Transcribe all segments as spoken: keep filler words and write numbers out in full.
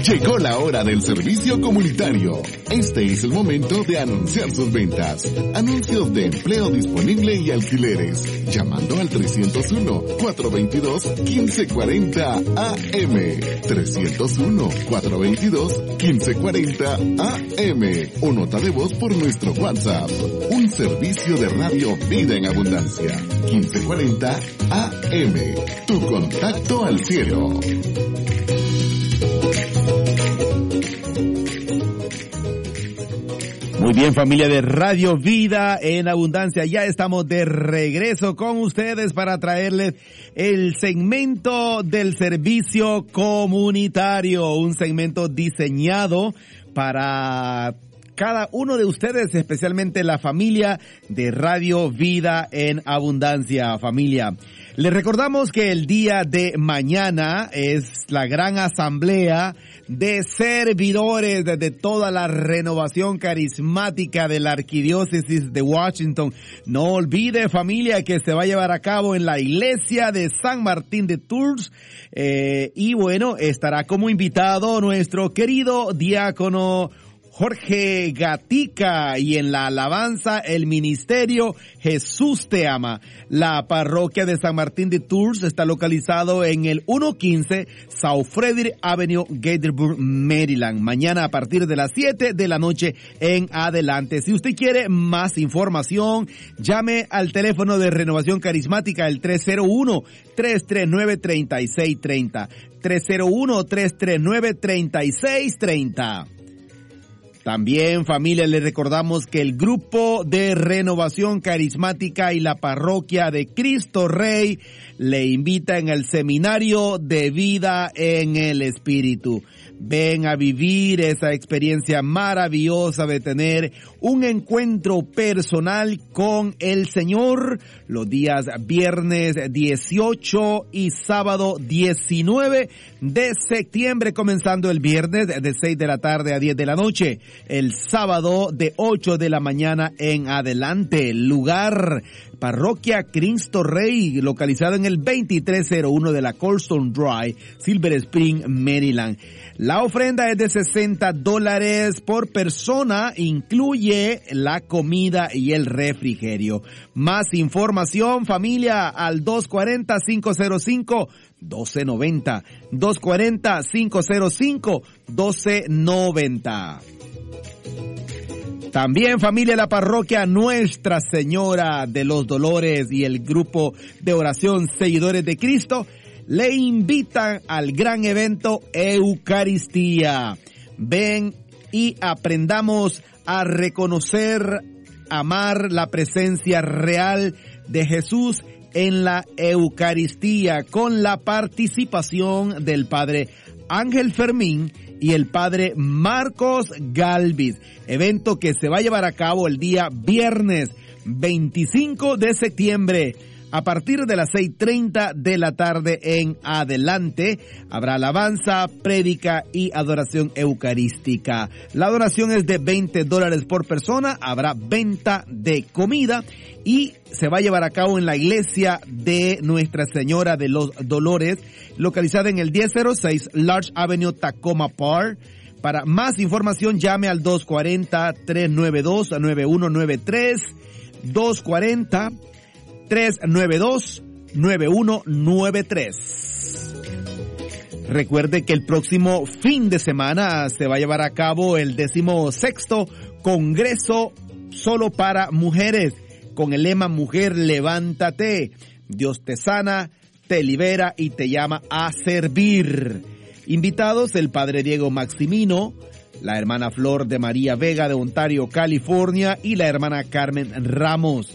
Llegó la hora del servicio comunitario. Este es el momento de anunciar sus ventas. Anuncios de empleo disponible y alquileres. Llamando al trescientos uno, cuatrocientos veintidós, quince cuarenta A M. trescientos uno, cuatrocientos veintidós, quince cuarenta A M. O nota de voz por nuestro WhatsApp. Un servicio de radio Vida en Abundancia. quince cuarenta A M. Tu contacto al cielo. Muy bien, familia de Radio Vida en Abundancia, ya estamos de regreso con ustedes para traerles el segmento del servicio comunitario, un segmento diseñado para cada uno de ustedes, especialmente la familia de Radio Vida en Abundancia. Familia, les recordamos que el día de mañana es la gran asamblea de servidores de, de toda la renovación carismática de la Arquidiócesis de Washington. No olvide, familia, que se va a llevar a cabo en la iglesia de San Martín de Tours. Eh, y bueno, estará como invitado nuestro querido diácono Jorge Gatica, y en la alabanza el ministerio Jesús te ama. La parroquia de San Martín de Tours está localizado en el ciento quince South Frederick Avenue, Gettysburg, Maryland. Mañana a partir de las siete de la noche en adelante. Si usted quiere más información, llame al teléfono de Renovación Carismática, el tres cero uno, tres tres nueve, tres seis tres cero. tres cero uno, tres tres nueve, tres seis tres cero. También, familia, les recordamos que el grupo de Renovación Carismática y la parroquia de Cristo Rey le invitan al seminario de vida en el Espíritu. Ven a vivir esa experiencia maravillosa de tener un encuentro personal con el Señor los días viernes dieciocho y sábado diecinueve de septiembre, comenzando el viernes de seis de la tarde a diez de la noche, el sábado de ocho de la mañana en adelante. Lugar: Parroquia Cristo Rey, localizado en el veintitrés cero uno de la Colston Drive, Silver Spring, Maryland. La ofrenda es de sesenta dólares por persona, incluye la comida y el refrigerio. Más información, familia, al dos cuatro cero, cinco cero cinco, uno dos nueve cero, dos cuatro cero, cinco cero cinco, uno dos nueve cero. También, familia, la parroquia Nuestra Señora de los Dolores y el grupo de oración Seguidores de Cristo le invitan al gran evento Eucaristía. Ven y aprendamos a reconocer, amar la presencia real de Jesús en la Eucaristía, con la participación del Padre Ángel Fermín y el Padre Marcos Galvis. Evento que se va a llevar a cabo el día viernes veinticinco de septiembre. A partir de las seis treinta de la tarde en adelante, habrá alabanza, prédica y adoración eucarística. La adoración es de veinte dólares por persona, habrá venta de comida y se va a llevar a cabo en la iglesia de Nuestra Señora de los Dolores, localizada en el diez cero seis Large Avenue, Tacoma Park. Para más información, llame al dos cuatro cero, tres nueve dos, nueve uno nueve tres, dos cuatro cero, tres nueve dos, nueve uno nueve tres. Recuerde que el próximo fin de semana se va a llevar a cabo el decimosexto Congreso Solo para Mujeres, con el lema Mujer, levántate. Dios te sana, te libera y te llama a servir. Invitados: el Padre Diego Maximino, la hermana Flor de María Vega de Ontario, California, y la hermana Carmen Ramos.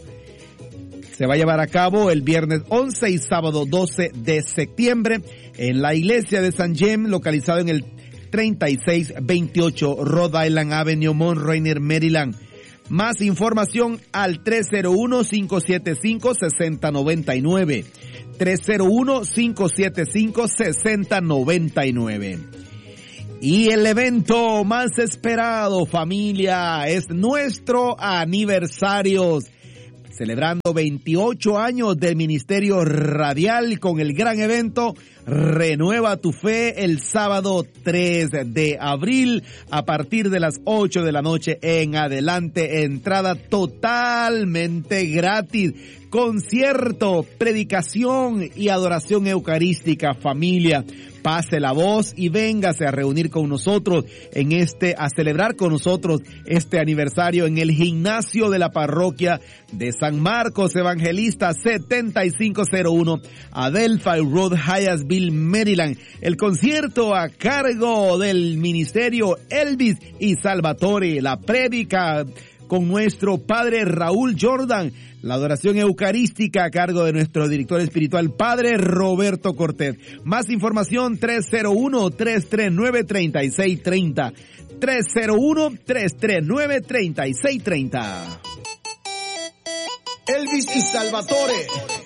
Se va a llevar a cabo el viernes once y sábado doce de septiembre en la iglesia de San James, localizado en el treinta y seis veintiocho Rhode Island Avenue, Mount Rainier, Maryland. Más información al tres cero uno, cinco siete cinco, seis cero nueve nueve. tres cero uno, cinco siete cinco, seis cero nueve nueve. Y el evento más esperado, familia, es nuestro aniversario. Celebrando veintiocho años del Ministerio Radial con el gran evento Renueva tu fe el sábado tres de abril a partir de las ocho de la noche en adelante. Entrada totalmente gratis. Concierto, predicación y adoración eucarística. Familia, pase la voz y véngase a reunir con nosotros en este, a celebrar con nosotros este aniversario en el gimnasio de la parroquia de San Marcos Evangelista setenta y cinco cero uno, Adelphi Road, Hyattsville, Maryland. El concierto a cargo del ministerio Elvis y Salvatore, la prédica con nuestro padre Raúl Jordan, la adoración eucarística a cargo de nuestro director espiritual, padre Roberto Cortés. Más información, tres cero uno, tres tres nueve, tres seis tres cero. tres cero uno, tres tres nueve, tres seis tres cero. Elvis y Salvatore.